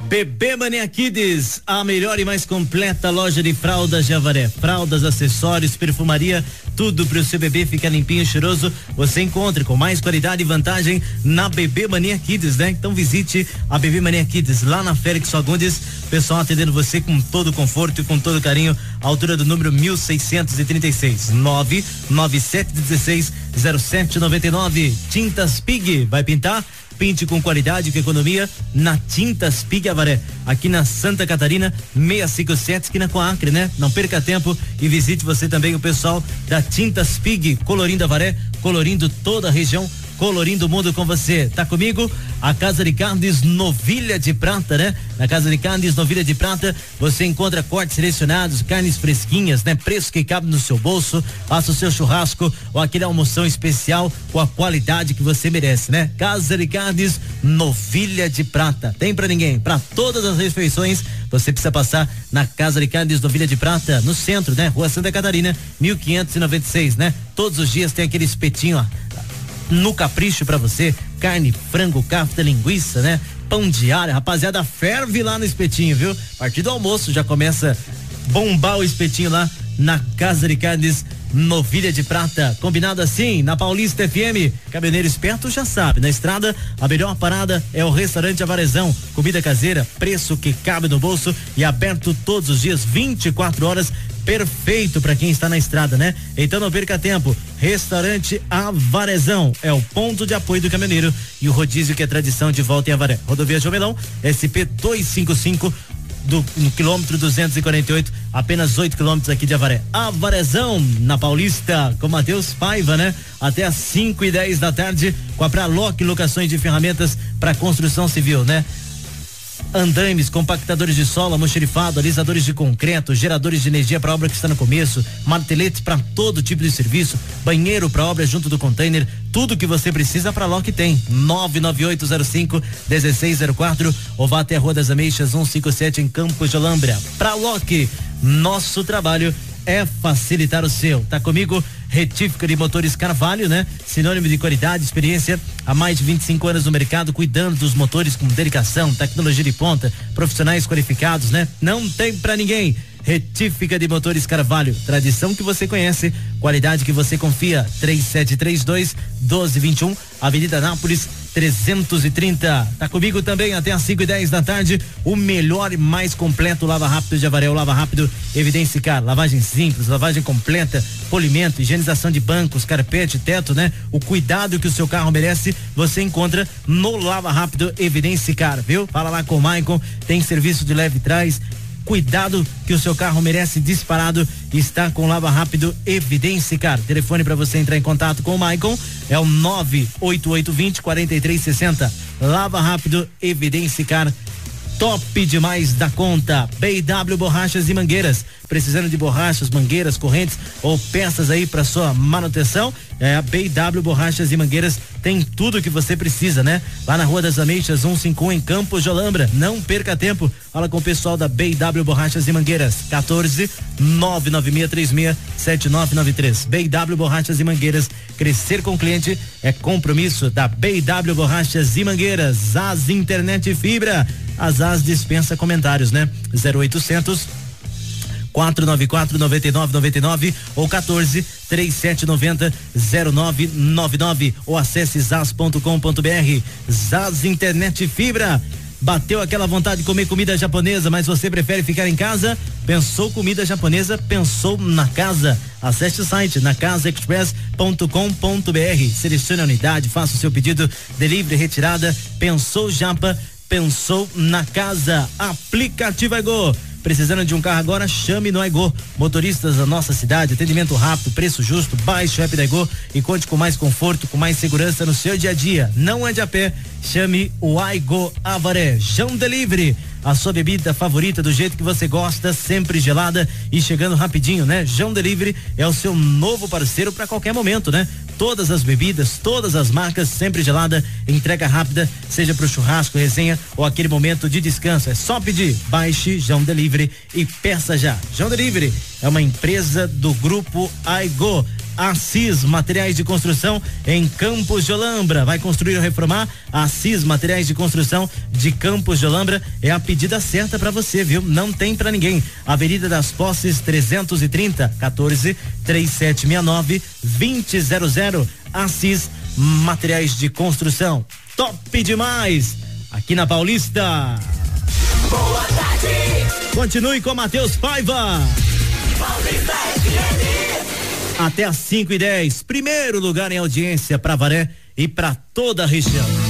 Bebê Mania Kids, a melhor e mais completa loja de fraldas de Avaré. Fraldas, acessórios, perfumaria, tudo pro seu bebê ficar limpinho e cheiroso. Você encontra com mais qualidade e vantagem na Bebê Mania Kids, né? Então visite a Bebê Mania Kids lá na Félix Fagundes. Pessoal atendendo você com todo conforto e com todo carinho. Altura do número 1636. 997160799. Tintas Pig. Vai pintar? Pinte com qualidade e com economia na Tintas Pig Avaré, aqui na Santa Catarina 657, esquina com a Acre, né? Não perca tempo e visite você também o pessoal da Tintas Pig, colorindo Avaré, colorindo toda a região, colorindo o mundo com você. Tá comigo? A Casa de Carnes Novilha de Prata, né? Na Casa de Carnes Novilha de Prata, você encontra cortes selecionados, carnes fresquinhas, né? Preço que cabe no seu bolso. Faça o seu churrasco ou aquele almoção especial com a qualidade que você merece, né? Casa de Carnes Novilha de Prata. Tem pra ninguém, pra todas as refeições, você precisa passar na Casa de Carnes Novilha de Prata, no centro, né? Rua Santa Catarina, 1596, né? Todos os dias tem aquele espetinho, ó, no capricho pra você, carne, frango, kafta, linguiça, né? Pão de alho, rapaziada, ferve lá no espetinho, viu? A partir do almoço já começa a bombar o espetinho lá na Casa de Carnes Novilha de Prata. Combinado assim? Na Paulista FM, caminhoneiro esperto já sabe, na estrada a melhor parada é o Restaurante Avarezão, comida caseira, preço que cabe no bolso e aberto todos os dias, 24 horas, perfeito para quem está na estrada, né? Então não perca tempo. Restaurante Avarezão é o ponto de apoio do caminhoneiro e o rodízio que é tradição de volta em Avaré. Rodovia Jomelão, SP 255, no quilômetro 248, apenas 8 quilômetros aqui de Avaré. Avarezão, na Paulista, com Matheus Paiva, né? Até às 5:10 da tarde, com a Praloc Locações de Ferramentas para construção civil, né? Andames, compactadores de solo, almoxerifado, alisadores de concreto, geradores de energia para obra que está no começo, marteletes para todo tipo de serviço, banheiro para obra junto do container, tudo que você precisa para Loc tem. 99805-1604 ou vá até a Rua das Ameixas 157 em Campos de Olambra. Para Loc, nosso trabalho é facilitar o seu. Tá comigo? Retífica de Motores Carvalho, né? Sinônimo de qualidade, experiência há mais de 25 anos no mercado, cuidando dos motores com dedicação, tecnologia de ponta, profissionais qualificados, né? Não tem pra ninguém. Retífica de Motores Carvalho, tradição que você conhece, qualidade que você confia. 3732-1221, Avenida Nápoles 330. Tá comigo também até às 5:10 da tarde. O melhor e mais completo Lava Rápido de Avaré, o Lava Rápido Evidenciar. Lavagem simples, lavagem completa, polimento, higienização de bancos, carpete, teto, né? O cuidado que o seu carro merece, você encontra no Lava Rápido Evidenciar, viu? Fala lá com o Maicon, tem serviço de leve trás. Cuidado que o seu carro merece disparado, está com Lava Rápido Evidenciar. Telefone para você entrar em contato com o Maicon é o 98820-4360. Lava Rápido Evidenciar, top demais da conta. BW Borrachas e Mangueiras, precisando de borrachas, mangueiras, correntes ou peças aí para sua manutenção, a BW Borrachas e Mangueiras tem tudo que você precisa, né? Lá na Rua das Ameixas 151 em Campos de Olambra. Não perca tempo, fala com o pessoal da BW Borrachas e Mangueiras. 14-99636-7993. BW Borrachas e Mangueiras, crescer com o cliente é compromisso da BW Borrachas e Mangueiras. AS Internet Fibra, as AS dispensa comentários, né? 0800 494-9999 ou 14-3790-0999 ou acesse zaz.com.br. Zaz Internet Fibra. Bateu aquela vontade de comer comida japonesa, mas você prefere ficar em casa? Pensou comida japonesa? Pensou na casa? Acesse o site nacasaexpress.com.br. Selecione a unidade, faça o seu pedido, delivery, retirada. Pensou Japa? Pensou na casa. Aplicativo Ego. Precisando de um carro agora? Chame no Aigo. Motoristas da nossa cidade, atendimento rápido, preço justo, baixe o app da Aigo e conte com mais conforto, com mais segurança no seu dia a dia. Não ande a pé, chame o Aigo Avaré. Jão Delivery, a sua bebida favorita do jeito que você gosta, sempre gelada e chegando rapidinho, né? Jão Delivery é o seu novo parceiro para qualquer momento, né? Todas as bebidas, todas as marcas, sempre gelada, entrega rápida, seja pro churrasco, resenha ou aquele momento de descanso. É só pedir, baixe Jão Delivery e peça já. Jão Delivery é uma empresa do grupo Aigo. Assis Materiais de Construção em Campos de Olambra. Vai construir ou reformar? Assis Materiais de Construção de Campos de Olambra é a pedida certa para você, viu? Não tem para ninguém. Avenida das Posses 330 14 3769 2000. Assis Materiais de Construção. Top demais! Aqui na Paulista. Boa tarde. Continue com Matheus Paiva. Paulista FM. Até às 5:10. Primeiro lugar em audiência para Avaré e para toda a região.